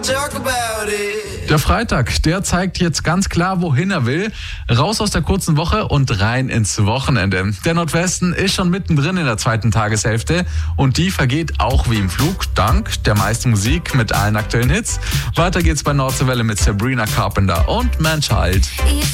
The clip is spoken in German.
Der Freitag, der zeigt jetzt ganz klar, wohin er will. Raus aus der kurzen Woche und rein ins Wochenende. Der Nordwesten ist schon mittendrin in der zweiten Tageshälfte und die vergeht auch wie im Flug, dank der meisten Musik mit allen aktuellen Hits. Weiter geht's bei Nordsee Welle mit Sabrina Carpenter und Man Child.